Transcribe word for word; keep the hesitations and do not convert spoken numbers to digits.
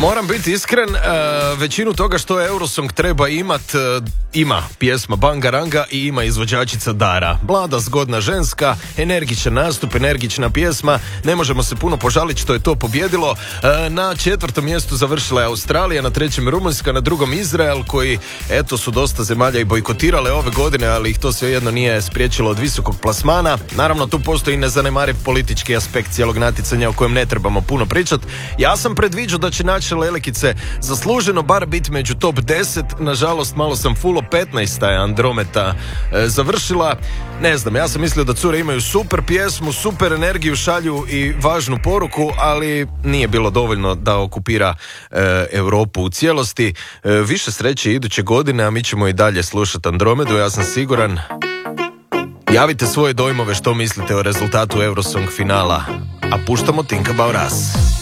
Moram biti iskren, uh, većinu toga što Eurosong treba imat, uh, ima pjesma Bangaranga i ima izvođačica Dara. Mlada, zgodna ženska, energičan nastup, energična pjesma, ne možemo se puno požaliti što je to pobjedilo. Uh, na četvrtom mjestu završila je Australija, na trećem Rumunjska, na drugom Izrael, koji eto su dosta zemalja i bojkotirale ove godine, ali ih to svejedno nije spriječilo od visokog plasmana. Naravno, tu postoji nezanemariv politički aspekt cijelog natjecanja o kojem ne trebamo puno pričati. Ja sam predviđao da će naše Lelekice zasluženo bar biti među top deset. Nažalost, malo sam fulo, petnaesta je Andromeda e, završila. Ne znam, ja sam mislio da cure imaju super pjesmu, super energiju, šalju i važnu poruku, ali nije bilo dovoljno da okupira e, Europu u cijelosti. E, više sreće iduće godine, a mi ćemo i dalje slušati Andromedu, ja sam siguran. Javite svoje dojmove što mislite o rezultatu Eurosong finala, a puštamo Think About Us.